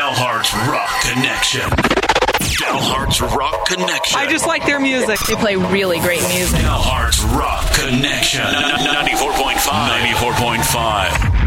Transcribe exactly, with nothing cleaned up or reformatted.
Dalhart's Rock Connection. Dalhart's Rock Connection. I just like their music. They play really great music. Dalhart's Rock Connection. ninety-four point five. ninety-four point five.